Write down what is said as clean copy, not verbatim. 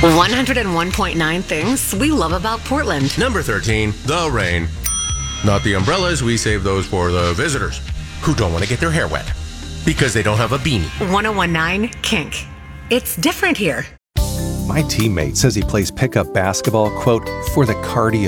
101.9 things we love about Portland. Number 13, the rain. Not the umbrellas, we save those for the visitors who don't want to get their hair wet because they don't have a beanie. 101.9 Kink. It's different here. My teammate says he plays pickup basketball, quote, for the cardio.